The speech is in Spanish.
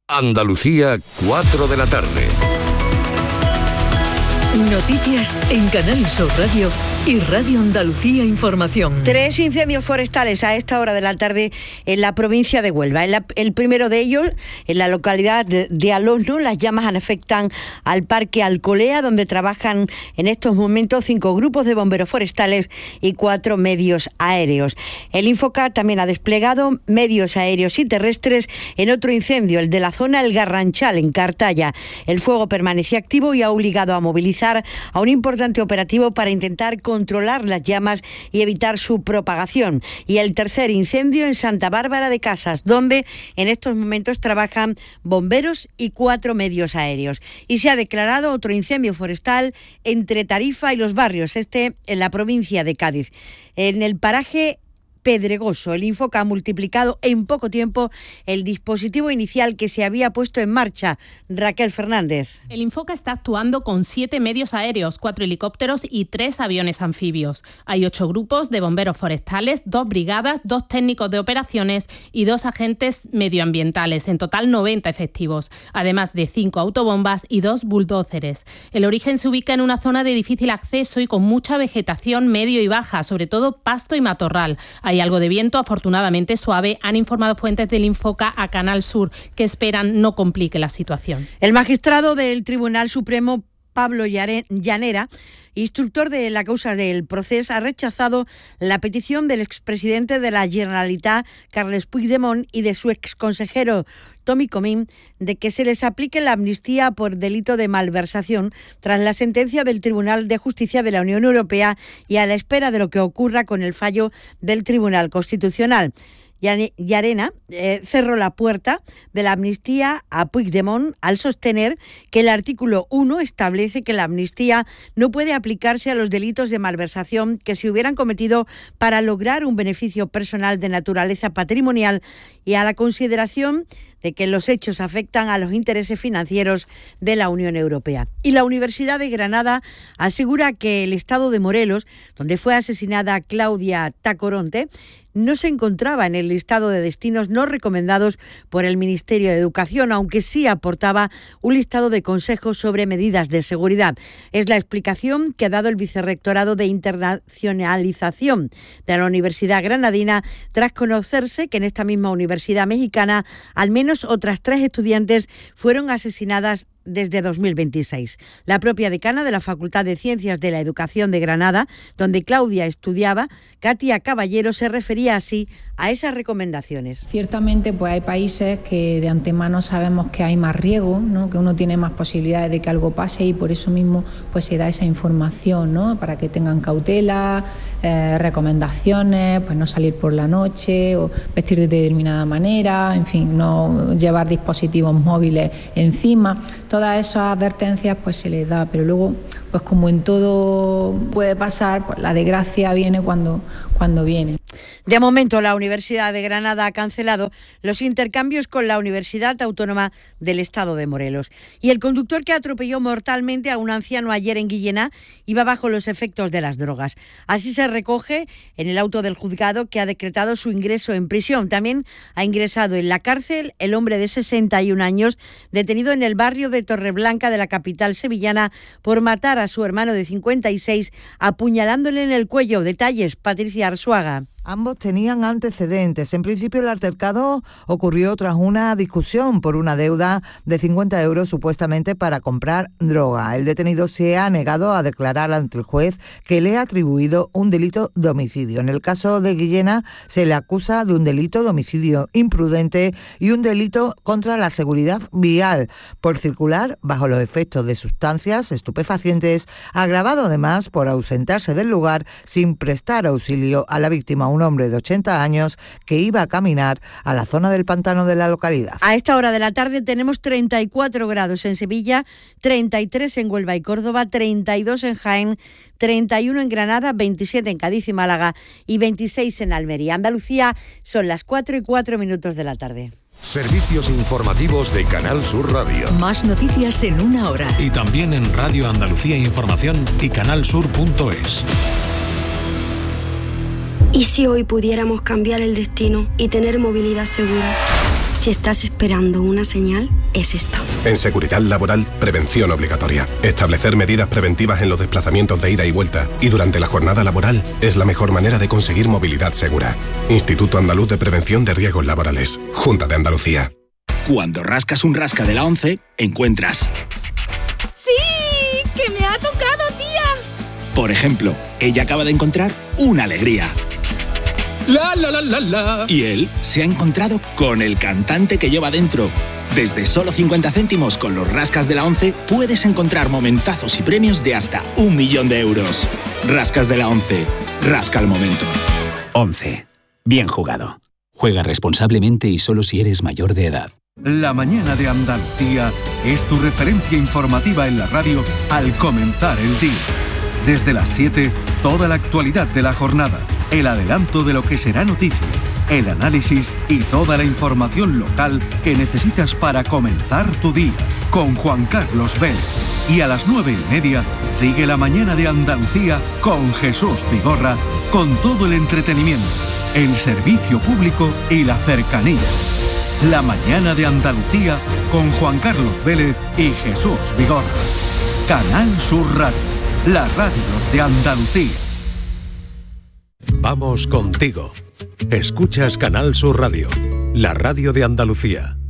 Andalucía, 4 de la tarde. Noticias en Canal Sur Radio y Radio Andalucía Información. 3 incendios forestales a esta hora de la tarde en la provincia de Huelva. El primero de ellos, en la localidad de Alosno, las llamas afectan al Parque Alcolea, donde trabajan en estos momentos 5 grupos de bomberos forestales y 4 medios aéreos. El Infoca también ha desplegado medios aéreos y terrestres en otro incendio, el de la zona El Garranchal, en Cartaya. El fuego permanece activo y ha obligado a movilizar a un importante operativo para intentar controlar las llamas y evitar su propagación. Y el tercer incendio en Santa Bárbara de Casas, donde en estos momentos trabajan bomberos y 4 medios aéreos. Y se ha declarado otro incendio forestal entre Tarifa y Los Barrios, en la provincia de Cádiz. En el paraje Pedregoso, el Infoca ha multiplicado en poco tiempo el dispositivo inicial que se había puesto en marcha. Raquel Fernández. El Infoca está actuando con 7 medios aéreos, 4 helicópteros y 3 aviones anfibios. Hay 8 grupos de bomberos forestales, 2 brigadas, 2 técnicos de operaciones y 2 agentes medioambientales, en total 90 efectivos, además de 5 autobombas y 2 bulldóceres. El origen se ubica en una zona de difícil acceso y con mucha vegetación medio y baja, sobre todo pasto y matorral. Hay algo de viento, afortunadamente suave, han informado fuentes del Infoca a Canal Sur, que esperan no complique la situación. El magistrado del Tribunal Supremo, Pablo Llanera, instructor de la causa del Procés, ha rechazado la petición del expresidente de la Generalitat, Carles Puigdemont, y de su exconsejero Tomi Comín, de que se les aplique la amnistía por delito de malversación tras la sentencia del Tribunal de Justicia de la Unión Europea y a la espera de lo que ocurra con el fallo del Tribunal Constitucional. Llarena cerró la puerta de la amnistía a Puigdemont al sostener que el artículo 1 establece que la amnistía no puede aplicarse a los delitos de malversación que se hubieran cometido para lograr un beneficio personal de naturaleza patrimonial y a la consideración de que los hechos afectan a los intereses financieros de la Unión Europea. Y la Universidad de Granada asegura que el estado de Morelos, donde fue asesinada Claudia Tacoronte, no se encontraba en el listado de destinos no recomendados por el Ministerio de Educación, aunque sí aportaba un listado de consejos sobre medidas de seguridad. Es la explicación que ha dado el Vicerrectorado de Internacionalización de la Universidad Granadina, tras conocerse que en esta misma universidad mexicana al menos otras 3 estudiantes fueron asesinadas desde 2026. La propia decana de la Facultad de Ciencias de la Educación de Granada, donde Claudia estudiaba, Katia Caballero, se refería así a esas recomendaciones. Ciertamente, pues hay países que de antemano sabemos que hay más riesgo, ¿no? Que uno tiene más posibilidades de que algo pase y por eso mismo pues se da esa información, ¿no? Para que tengan cautela, recomendaciones, pues no salir por la noche o vestir de determinada manera, en fin, no llevar dispositivos móviles encima. Todas esas advertencias pues se les da, pero luego, pues como en todo puede pasar, pues la desgracia viene cuando viene. De momento, la Universidad de Granada ha cancelado los intercambios con la Universidad Autónoma del Estado de Morelos. Y el conductor que atropelló mortalmente a un anciano ayer en Guillena iba bajo los efectos de las drogas. Así se recoge en el auto del juzgado, que ha decretado su ingreso en prisión. También ha ingresado en la cárcel el hombre de 61 años, detenido en el barrio de Torreblanca de la capital sevillana por matar a su hermano de 56, apuñalándole en el cuello. Detalles, Patricia Arzuaga. Ambos tenían antecedentes. En principio, el altercado ocurrió tras una discusión por una deuda de 50 euros supuestamente para comprar droga. El detenido se ha negado a declarar ante el juez que le ha atribuido un delito de homicidio. En el caso de Guillena, se le acusa de un delito de homicidio imprudente y un delito contra la seguridad vial por circular bajo los efectos de sustancias estupefacientes, agravado además por ausentarse del lugar sin prestar auxilio a la víctima, un hombre de 80 años que iba a caminar a la zona del pantano de la localidad. A esta hora de la tarde tenemos 34 grados en Sevilla, 33 en Huelva y Córdoba, 32 en Jaén, 31 en Granada, 27 en Cádiz y Málaga y 26 en Almería. Andalucía, son las 4:04 de la tarde. Servicios informativos de Canal Sur Radio. Más noticias en una hora. Y también en Radio Andalucía Información y canalsur.es. ¿Y si hoy pudiéramos cambiar el destino y tener movilidad segura? Si estás esperando una señal, es esta. En seguridad laboral, prevención obligatoria. Establecer medidas preventivas en los desplazamientos de ida y vuelta y durante la jornada laboral es la mejor manera de conseguir movilidad segura. Instituto Andaluz de Prevención de Riesgos Laborales. Junta de Andalucía. Cuando rascas un rasca de la 11, encuentras... ¡Sí! ¡Que me ha tocado, tía! Por ejemplo, ella acaba de encontrar una alegría. La la la la la. Y él se ha encontrado con el cantante que lleva dentro. Desde solo 50 céntimos con los rascas de la 11 puedes encontrar momentazos y premios de hasta 1 millón de euros. Rascas de la 11. Rasca el momento. 11. Bien jugado. Juega responsablemente y solo si eres mayor de edad. La mañana de Andalucía es tu referencia informativa en la radio al comenzar el día. Desde las 7, toda la actualidad de la jornada, el adelanto de lo que será noticia, el análisis y toda la información local que necesitas para comenzar tu día, con Juan Carlos Vélez. Y a las 9:30, sigue la mañana de Andalucía con Jesús Vigorra, con todo el entretenimiento, el servicio público y la cercanía. La mañana de Andalucía con Juan Carlos Vélez y Jesús Vigorra. Canal Sur Radio, la radio de Andalucía. Vamos contigo. Escuchas Canal Sur Radio, la radio de Andalucía.